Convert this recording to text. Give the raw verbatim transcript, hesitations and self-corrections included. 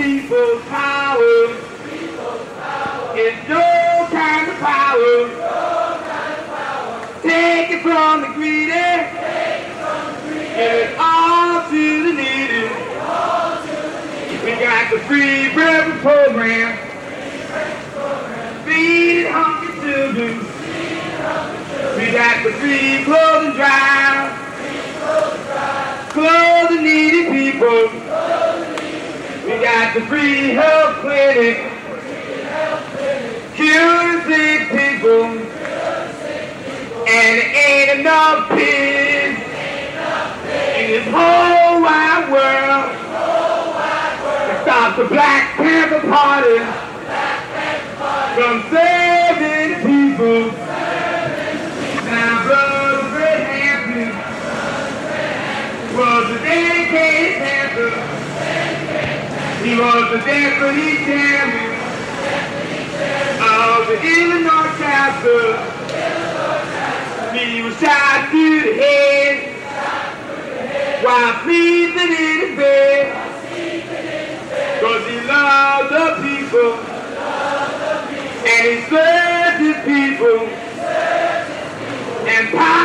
people's power. It's no kind of power. Take it from the greedy. Give it all to the needy. We got the free breakfast program. Feed hungry children. We got the free clothing drive. Clothe the needy people. We got the free health clinic. Cure the sick people. And there ain't enough pigs in this whole wide world to stop the Black Panther Party from serving people. Now, Brother Fred Hampton was a dedicated Panther. He was the deputy chairman of the Illinois chapter. He was shot through the head while sleeping in his bed.